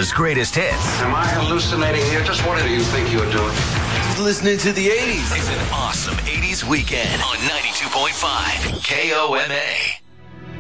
Omaha's greatest hits. Am I hallucinating here? Just what do you think you're doing? Just listening to the 80s. It's an awesome 80s weekend on 92.5 KOMA.